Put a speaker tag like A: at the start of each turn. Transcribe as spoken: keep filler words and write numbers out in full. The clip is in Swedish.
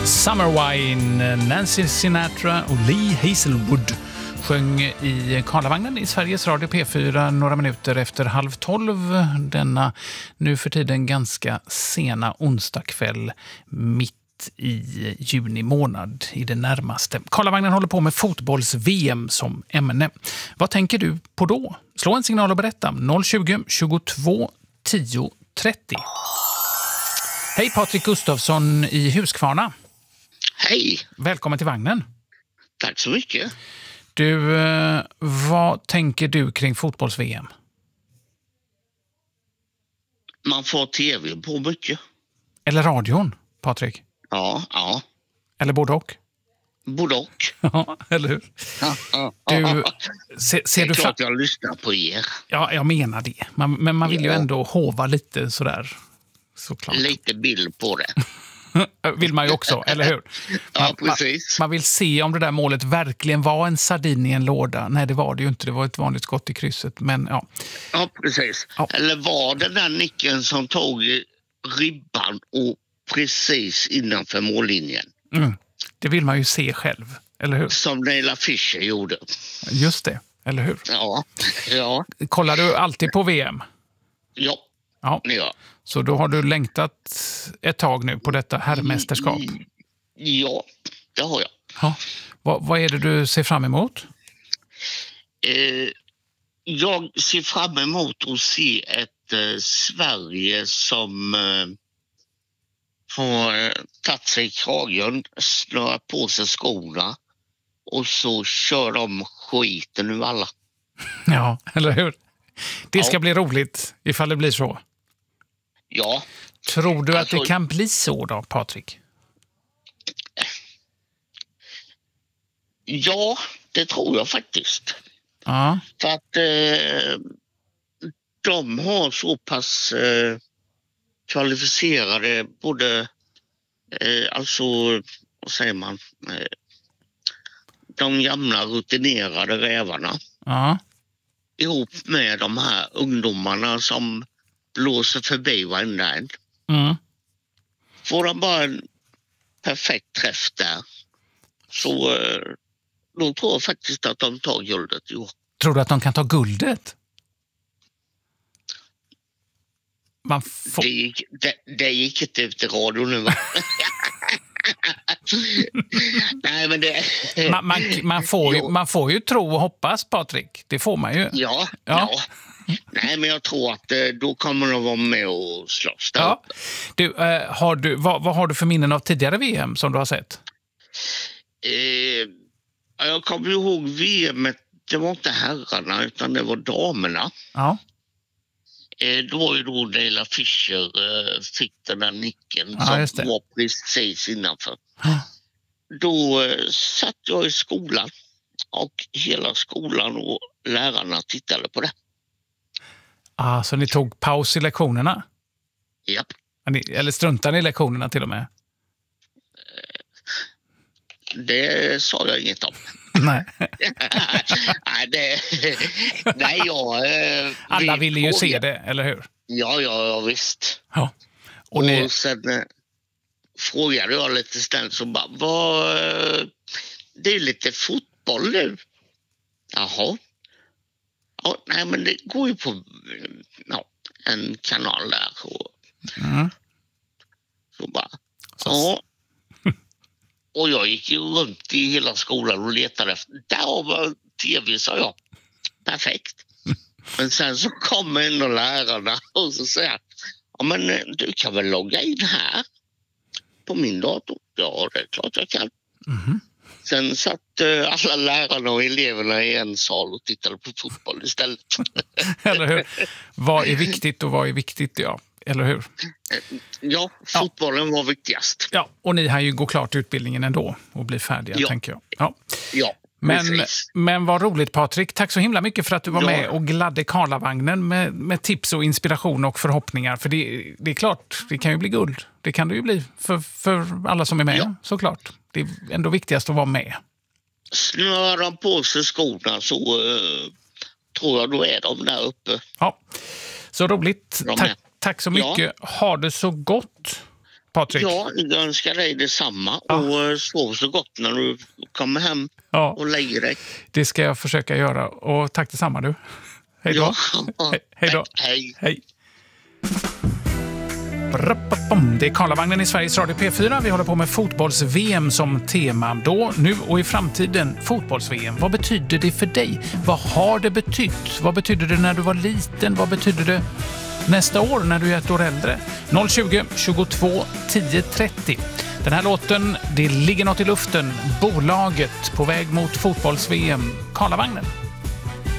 A: Summer Wine, Nancy Sinatra och Lee Hazelwood sjöng i Karlavagnen i Sveriges Radio P fyra några minuter efter halv tolv denna nu för tiden ganska sena onsdagkväll mitt i juni månad i det närmaste. Karlavagnen håller på med fotbolls-V M som ämne. Vad tänker du på då? Slå en signal och berätta. noll tjugo, tjugotvå, tio, trettio. Hej, Patrik Gustafsson i Huskvarna.
B: Hej!
A: Välkommen till vagnen.
B: Tack så mycket.
A: Du, vad tänker du kring fotbolls-V M?
B: Man får tv på mycket.
A: Eller radion, Patrik?
B: Ja, ja.
A: Eller både och?
B: Både och.
A: Ja, eller hur?
B: Ja, ja,
A: Du,
B: ja.
A: se, ser
B: det är
A: du
B: klart jag lyssnar på er.
A: Ja, jag menar det. Man, men man vill
B: ja.
A: ju ändå hova lite sådär. Såklart.
B: Lite bild på det.
A: Vill man ju också, eller hur? Man,
B: ja, precis.
A: Man, man vill se om det där målet verkligen var en sardin i en låda. Nej, det var det ju inte. Det var ett vanligt skott i krysset. Men ja.
B: Ja, precis. Ja. Eller var det den nicken som tog ribban och precis innanför mållinjen?
A: Mm. Det vill man ju se själv, eller hur?
B: Som Neila Fischer gjorde.
A: Just det, eller hur?
B: Ja, ja.
A: Kollar du alltid på V M?
B: Ja.
A: Ja.
B: ja.
A: Så då har du längtat ett tag nu på detta herrmästerskap?
B: Ja, det har jag.
A: Ja. Vad, vad är det du ser fram emot?
B: Eh, jag ser fram emot att se ett eh, Sverige som eh, har eh, tagit sig i kragen, snöra på sig skorna och så kör de skiten ur alla.
A: Ja, eller hur? Det ska
B: ja.
A: bli roligt ifall det blir så.
B: Ja.
A: Tror du
B: alltså,
A: att det kan bli så då, Patrik?
B: Ja, det tror jag faktiskt.
A: Ja.
B: För att eh, de har så pass eh, kvalificerade både, eh, alltså, vad säger man, eh, de gamla rutinerade rävarna.
A: Ja.
B: Ihop med de här ungdomarna som blåser förbi varenda en.
A: Mm.
B: Får de bara en perfekt träff där så eh, då tror jag faktiskt att de tar guldet. Jo.
A: Tror du att de kan ta guldet? Man får...
B: det, gick, det, det gick inte ut i radio nu, va? Nej, men det...
A: man, man, man, får ju, man får ju tro och hoppas, Patrik. Det får man ju.
B: Ja, ja. ja. Nej, men jag tror att då kommer de vara med och slåss där.
A: Ja. Du, äh, har du, vad, vad har du för minnen av tidigare V M som du har sett?
B: Eh, jag kommer ihåg V M, det var inte herrarna utan det var damerna.
A: Ja.
B: Eh, då var ju då Neila Fischer eh, fick den där nicken
A: ja,
B: som var precis innanför.
A: Ja.
B: Då eh, satt jag i skolan och hela skolan och lärarna tittade på det.
A: Ah, så ni tog paus i lektionerna?
B: Japp.
A: Eller struntade ni i lektionerna till och med?
B: Det sa jag inget om.
A: Nej.
B: nej, det, nej, jag... Eh,
A: Alla ville ju
B: fråga.
A: se det, eller hur?
B: Ja, ja, ja visst.
A: Ja. Och,
B: och
A: ni...
B: sen eh, frågade jag lite ställt så bara, vad, eh, det är lite fotboll nu. Jaha. Ja, nej, men det går ju på ja, en kanal där. Och,
A: mm.
B: Så bara,
A: så...
B: ja. Och jag gick ju runt i hela skolan och letade efter. Där var tv, sa jag. Perfekt. Men sen så kom ändå lärarna och så säger ja, men du kan väl logga in här på min dator? Ja, det är klart jag kan.
A: Mm.
B: Sen satt uh, alla lärarna och eleverna i en sal och tittade på fotboll istället.
A: Eller hur? Vad är viktigt och vad är viktigt, ja. Eller hur?
B: Ja, fotbollen ja. var viktigast.
A: Ja, och ni har ju gå klart utbildningen ändå och bli färdiga, ja. tänker jag. Ja,
B: ja
A: men, men vad roligt, Patrik. Tack så himla mycket för att du var
B: ja.
A: med och gladde Karlavagnen med, med tips och inspiration och förhoppningar. För det, det är klart, det kan ju bli guld. Det kan det ju bli för, för alla som är med, ja. såklart. Det är ändå viktigast att vara med.
B: Snörar de på sig skorna så uh, tror jag då är de där uppe.
A: Ja, så roligt.
B: De
A: Tack. Tack så mycket. Ja. Ha det så gott. Patrik.
B: Ja, jag önskar dig detsamma.
A: Ja.
B: Och sov så gott när du kommer hem
A: Ja.
B: och lägger dig.
A: Det ska jag försöka göra. Och tack detsamma du. Hej då.
B: Ja.
A: He- hej då.
B: Hej.
A: Hej. Det är Karlavagnen i Sveriges Radio P fyra. Vi håller på med fotbolls-V M som tema. Då, nu och i framtiden. Fotbolls-V M. Vad betyder det för dig? Vad har det betytt? Vad betyder det när du var liten? Vad betyder det nästa år när du är ett år äldre? noll tjugo, tjugotvå, tio trettio. Den här låten, det ligger något i luften. Bolaget på väg mot fotbolls-V M. Karlavagnen.